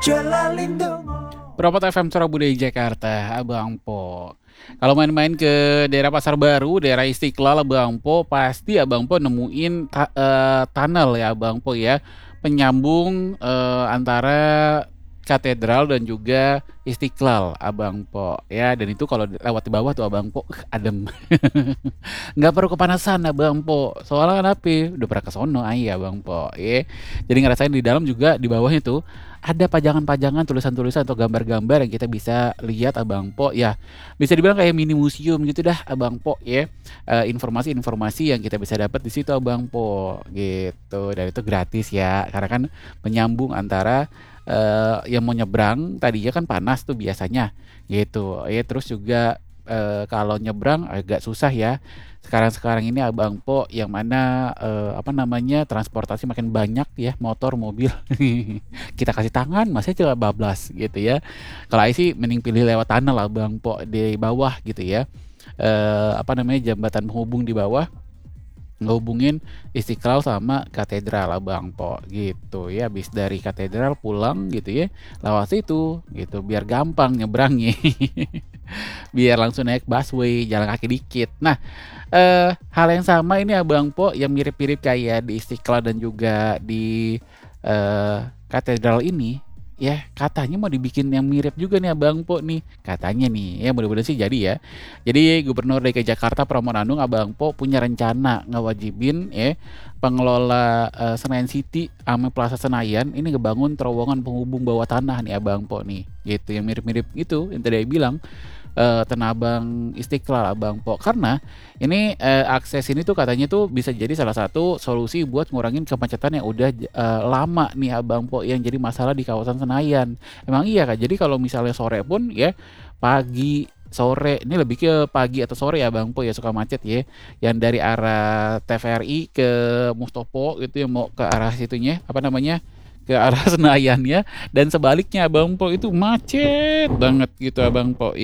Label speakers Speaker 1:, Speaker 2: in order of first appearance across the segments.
Speaker 1: Perapot FM Surabaya Jakarta, Abang Po. Kalau main-main ke daerah Pasar Baru, daerah Istiqlal, Abang Po, pasti Abang Po nemuin tunnel ya, Abang Po ya, penyambung antara katedral dan juga Istiqlal, Abang Po ya. Dan itu kalau lewat di bawah tuh Abang Po, adem. Nggak perlu kepanasan Abang Po. Soalnya kenapa? Udah pernah ke sono ya Abang Po. Ya. Jadi ngerasain di dalam juga di bawahnya tuh ada pajangan-pajangan, tulisan-tulisan atau gambar-gambar yang kita bisa lihat Abang Po ya. Bisa dibilang kayak mini museum gitu dah Abang Po ya. Informasi-informasi yang kita bisa dapat di situ Abang Po gitu. Dan itu gratis ya. Karena kan menyambung antara yang mau nyebrang tadinya kan panas tuh biasanya gitu ya, terus juga kalau nyebrang agak susah ya sekarang ini Abang Po, yang mana apa namanya, transportasi makin banyak ya, motor mobil. Kita kasih tangan masih coba bablas gitu ya. Kalau Ai sih mending pilih lewat tunnel Abang Po di bawah gitu ya, apa namanya, jembatan penghubung di bawah ngehubungin Istiqlal sama katedral Abang Po gitu ya. Habis dari katedral pulang gitu ya, lewat situ gitu biar gampang nyebrangnya. Biar langsung naik busway, jalan kaki dikit. Nah, hal yang sama ini Abang Po yang mirip-mirip kayak di Istiqlal dan juga di katedral ini ya, katanya mau dibikin yang mirip juga nih Abang Po nih, katanya nih ya, mudah-mudahan sih jadi ya. Jadi Gubernur DKI Jakarta Pramono Anung Abang Po punya rencana ngewajibin ya pengelola Senayan City sama Plaza Senayan ini ngebangun terowongan penghubung bawah tanah nih Abang Po nih, gitu yang mirip-mirip itu yang tadi bilang Tanah Abang Istiqlal Abang Po, karena ini akses ini tuh katanya tuh bisa jadi salah satu solusi buat ngurangin kemacetan yang udah lama nih Abang Po yang jadi masalah di kawasan Senayan. Emang iya Kak, jadi kalau misalnya sore pun ya, pagi sore ini lebih ke pagi atau sore ya Bang Po ya, suka macet ya, yang dari arah TVRI ke Mustopo gitu yang mau ke arah situnya apa namanya, ke arah Senayan ya, dan sebaliknya Abang Po itu macet banget gitu Abang Po.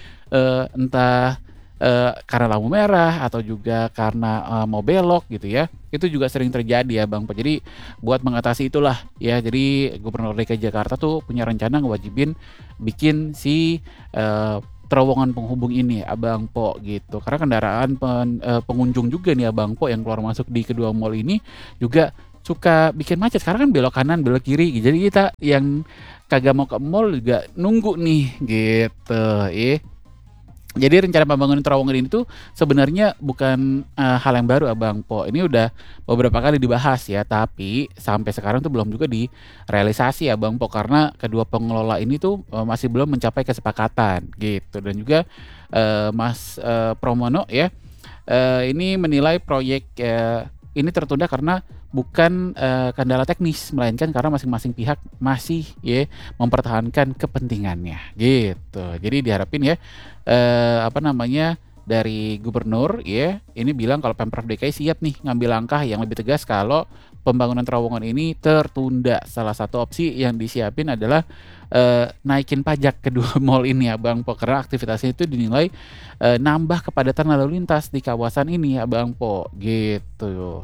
Speaker 1: Entah karena lampu merah atau juga karena mau belok gitu ya. Itu juga sering terjadi ya Bang Po. Jadi buat mengatasi itulah ya, jadi Gubernur DKI Jakarta tuh punya rencana ngewajibin bikin si terowongan penghubung ini Abang Po gitu. Karena kendaraan pengunjung juga nih Abang Po yang keluar masuk di kedua mall ini juga suka bikin macet. Sekarang kan belok kanan belok kiri, jadi kita yang kagak mau ke mall juga nunggu nih gitu ya. Jadi rencana pembangunan terowongan ini tuh sebenarnya bukan hal yang baru Abang Po. Ini udah beberapa kali dibahas ya, tapi sampai sekarang tuh belum juga direalisasi Abang Po, karena kedua pengelola ini tuh masih belum mencapai kesepakatan gitu. Dan juga Mas Pramono ya ini menilai proyek ini tertunda karena bukan kendala teknis, melainkan karena masing-masing pihak masih ya mempertahankan kepentingannya gitu. Jadi diharapin ya apa namanya, dari gubernur ya ini bilang kalau Pemprov DKI siap nih ngambil langkah yang lebih tegas kalau pembangunan terowongan ini tertunda. Salah satu opsi yang disiapin adalah naikin pajak kedua mall ini Abang Po, karena aktivitasnya itu dinilai nambah kepadatan lalu lintas di kawasan ini Abang Po gitu.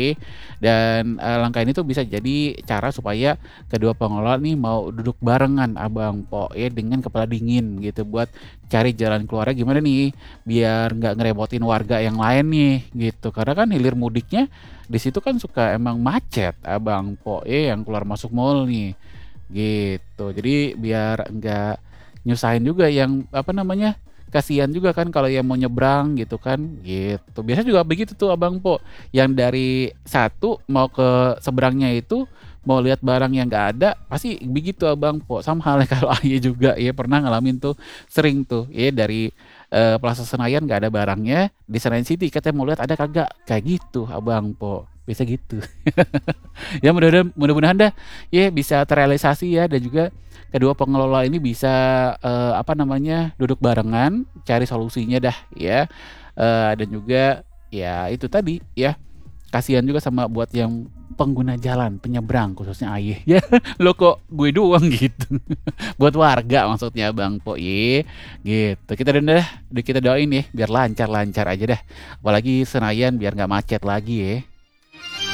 Speaker 1: Dan langkah ini tuh bisa jadi cara supaya kedua pengelola nih mau duduk barengan Abang Po ya, dengan kepala dingin gitu, buat cari jalan keluarnya gimana nih biar nggak ngerepotin warga yang lain nih gitu. Karena kan hilir mudiknya di situ kan suka emang macet Abang Po yang keluar masuk mall nih gitu. Jadi biar nggak nyusahin juga yang apa namanya, kasihan juga kan kalau yang mau nyebrang gitu kan gitu. Biasa juga begitu tuh Abang Po, yang dari satu mau ke seberangnya itu mau lihat barang yang nggak ada pasti begitu Abang Po. Sama halnya kalau Aye juga ya pernah ngalamin tuh, sering tuh ya, dari Plaza Senayan nggak ada barangnya, di Senayan City katanya mau lihat ada kagak, kayak gitu Abang Po, bisa gitu. Ya mudah-mudahan dah ya bisa terrealisasi ya, dan juga kedua pengelola ini bisa apa namanya, duduk barengan cari solusinya dah ya. Dan juga ya itu tadi ya, kasihan juga sama buat yang pengguna jalan, penyeberang khususnya Aye ya. Lo kok gue doang gitu. Buat warga maksudnya Bang Po ye gitu. Kita doain ya biar lancar-lancar aja dah, apalagi Senayan biar nggak macet lagi ya.